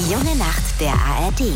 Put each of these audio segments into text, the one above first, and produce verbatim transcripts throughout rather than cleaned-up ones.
Die junge Nacht der A R D.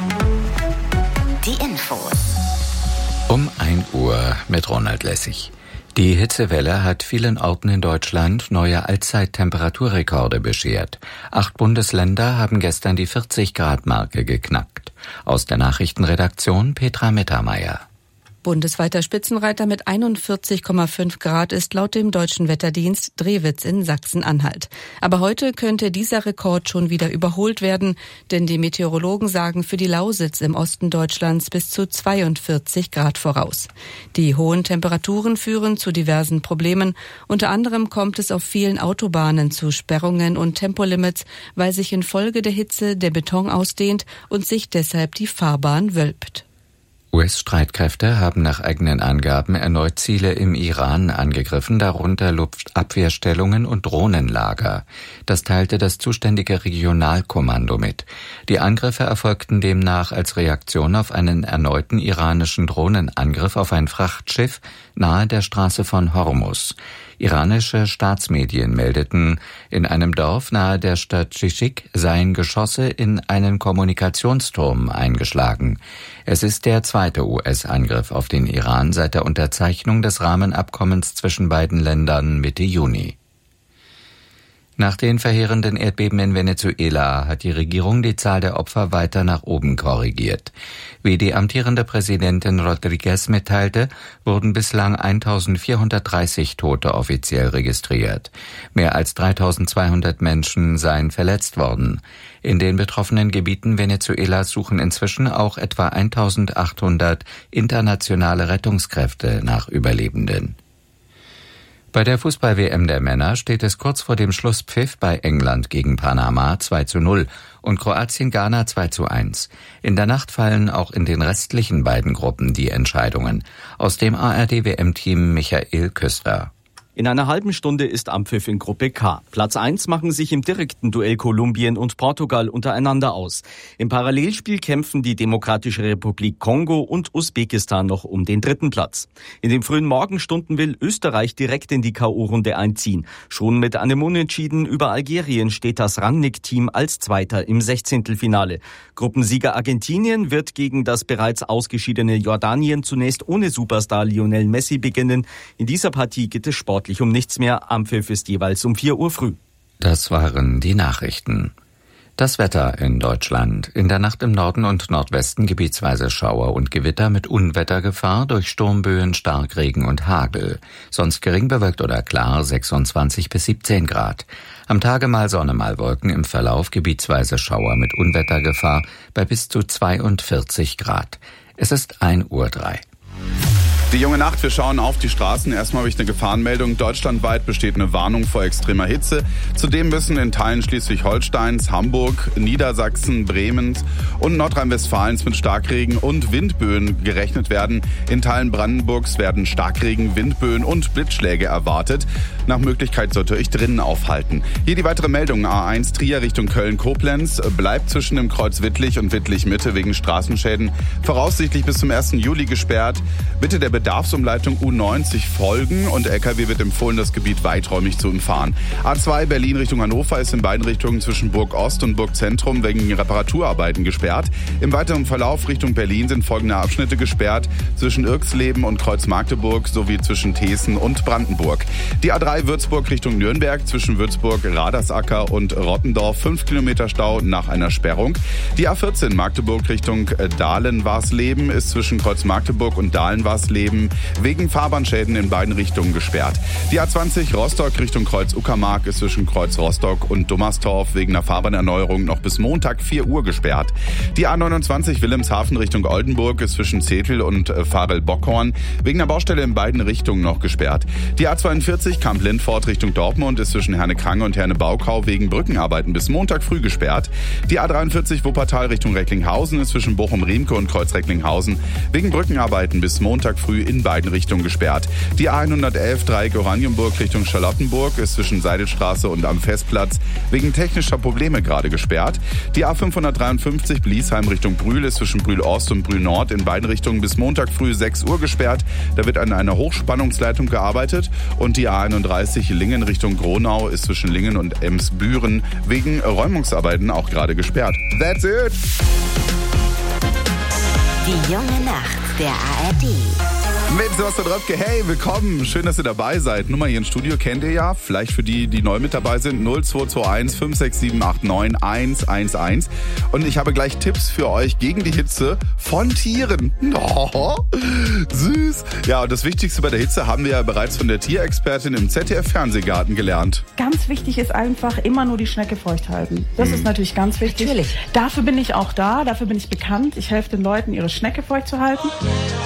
Die Infos. Um ein Uhr mit Ronald Lessig. Die Hitzewelle hat vielen Orten in Deutschland neue Allzeittemperaturrekorde beschert. Acht Bundesländer haben gestern die vierzig-Grad-Marke geknackt. Aus der Nachrichtenredaktion Petra Mittermeier. Bundesweiter Spitzenreiter mit einundvierzig Komma fünf Grad ist laut dem Deutschen Wetterdienst Drewitz in Sachsen-Anhalt. Aber heute könnte dieser Rekord schon wieder überholt werden, denn die Meteorologen sagen für die Lausitz im Osten Deutschlands bis zu zweiundvierzig Grad voraus. Die hohen Temperaturen führen zu diversen Problemen. Unter anderem kommt es auf vielen Autobahnen zu Sperrungen und Tempolimits, weil sich infolge der Hitze der Beton ausdehnt und sich deshalb die Fahrbahn wölbt. U S-Streitkräfte haben nach eigenen Angaben erneut Ziele im Iran angegriffen, darunter Luftabwehrstellungen und Drohnenlager. Das teilte das zuständige Regionalkommando mit. Die Angriffe erfolgten demnach als Reaktion auf einen erneuten iranischen Drohnenangriff auf ein Frachtschiff nahe der Straße von Hormuz. Iranische Staatsmedien meldeten, in einem Dorf nahe der Stadt Shishik seien Geschosse in einen Kommunikationsturm eingeschlagen. Es ist der zweite U S-Angriff auf den Iran seit der Unterzeichnung des Rahmenabkommens zwischen beiden Ländern Mitte Juni. Nach den verheerenden Erdbeben in Venezuela hat die Regierung die Zahl der Opfer weiter nach oben korrigiert. Wie die amtierende Präsidentin Rodriguez mitteilte, wurden bislang eintausendvierhundertdreißig Tote offiziell registriert. Mehr als dreitausendzweihundert Menschen seien verletzt worden. In den betroffenen Gebieten Venezuelas suchen inzwischen auch etwa eintausendachthundert internationale Rettungskräfte nach Überlebenden. Bei der Fußball-W M der Männer steht es kurz vor dem Schlusspfiff bei England gegen Panama zwei zu null und Kroatien-Ghana zwei zu eins. In der Nacht fallen auch in den restlichen beiden Gruppen die Entscheidungen. Aus dem A R D-W M-Team Michael Küster. In einer halben Stunde ist Anpfiff in Gruppe K. Platz eins machen sich im direkten Duell Kolumbien und Portugal untereinander aus. Im Parallelspiel kämpfen die Demokratische Republik Kongo und Usbekistan noch um den dritten Platz. In den frühen Morgenstunden will Österreich direkt in die K O-Runde einziehen. Schon mit einem Unentschieden über Algerien steht das Rangnick-Team als Zweiter im Sechzehntelfinale. Gruppensieger Argentinien wird gegen das bereits ausgeschiedene Jordanien zunächst ohne Superstar Lionel Messi beginnen. In dieser Partie geht es sportlich um nichts mehr. Anpfiff ist jeweils um vier Uhr früh. Das waren die Nachrichten. Das Wetter in Deutschland. In der Nacht im Norden und Nordwesten gebietsweise Schauer und Gewitter mit Unwettergefahr durch Sturmböen, Starkregen und Hagel. Sonst gering bewölkt oder klar, sechsundzwanzig bis siebzehn Grad. Am Tage mal Sonne, mal Wolken, im Verlauf gebietsweise Schauer mit Unwettergefahr bei bis zu zweiundvierzig Grad. Es ist ein Uhr drei. Die junge Nacht, wir schauen auf die Straßen. Erstmal habe ich eine Gefahrenmeldung. Deutschlandweit besteht eine Warnung vor extremer Hitze. Zudem müssen in Teilen Schleswig-Holsteins, Hamburg, Niedersachsen, Bremens und Nordrhein-Westfalens mit Starkregen und Windböen gerechnet werden. In Teilen Brandenburgs werden Starkregen, Windböen und Blitzschläge erwartet. Nach Möglichkeit sollte ihr euch drinnen aufhalten. Hier die weitere Meldung. A eins Trier Richtung Köln-Koblenz bleibt zwischen dem Kreuz Wittlich und Wittlich-Mitte wegen Straßenschäden voraussichtlich bis zum ersten Juli gesperrt. Bitte der Bedarfsumleitung U neunzig folgen und L K W wird empfohlen, das Gebiet weiträumig zu umfahren. A zwei Berlin Richtung Hannover ist in beiden Richtungen zwischen Burg Ost und Burg Zentrum wegen Reparaturarbeiten gesperrt. Im weiteren Verlauf Richtung Berlin sind folgende Abschnitte gesperrt: zwischen Irxleben und Kreuz Magdeburg sowie zwischen Thesen und Brandenburg. Die A drei Würzburg Richtung Nürnberg zwischen Würzburg, Radersacker und Rottendorf fünf Kilometer Stau nach einer Sperrung. Die A vierzehn Magdeburg Richtung Dahlen-Warsleben ist zwischen Kreuz Magdeburg und Dahlen-Warsleben wegen Fahrbahnschäden in beiden Richtungen gesperrt. Die A zwanzig Rostock Richtung Kreuz Uckermark ist zwischen Kreuz Rostock und Dummerstorf wegen einer Fahrbahnerneuerung noch bis Montag vier Uhr gesperrt. Die A neunundzwanzig Wilhelmshaven Richtung Oldenburg ist zwischen Zetel und Farel-Bockhorn wegen einer Baustelle in beiden Richtungen noch gesperrt. Die A zweiundvierzig Kamp-Lindfort Richtung Dortmund ist zwischen Herne-Krange und Herne-Baukau wegen Brückenarbeiten bis Montag früh gesperrt. Die A dreiundvierzig Wuppertal Richtung Recklinghausen ist zwischen Bochum-Riemke und Kreuz Recklinghausen wegen Brückenarbeiten bis Montag früh in beiden Richtungen gesperrt. Die A hundertelf Dreieck Oranienburg Richtung Charlottenburg ist zwischen Seidelstraße und am Festplatz wegen technischer Probleme gerade gesperrt. Die A fünfhundertdreiundfünfzig Bliesheim Richtung Brühl ist zwischen Brühl Ost und Brühl Nord in beiden Richtungen bis Montag früh sechs Uhr gesperrt. Da wird an einer Hochspannungsleitung gearbeitet. Und die A einunddreißig Lingen Richtung Gronau ist zwischen Lingen und Emsbüren wegen Räumungsarbeiten auch gerade gesperrt. That's it! Die junge Nacht der A R D. Mit Sebastian Röpke, hey, willkommen, schön, dass ihr dabei seid. Nummer hier im Studio kennt ihr ja, vielleicht für die, die neu mit dabei sind, null zwei zwei eins fünf sechs sieben acht neun eins eins eins. Und ich habe gleich Tipps für euch gegen die Hitze von Tieren. Oh, süß. Ja, und das Wichtigste bei der Hitze haben wir ja bereits von der Tierexpertin im Z D F-Fernsehgarten gelernt. Ganz wichtig ist einfach immer nur die Schnecke feucht halten. Das hm. ist natürlich ganz wichtig. Natürlich. Dafür bin ich auch da, dafür bin ich bekannt. Ich helfe den Leuten, ihre Schnecke feucht zu halten.